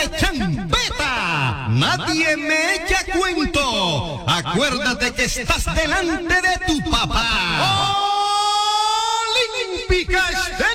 de champeta. Nadie me echa cuento. Acuérdate que estás delante de tu papá. Olímpica Estéreo.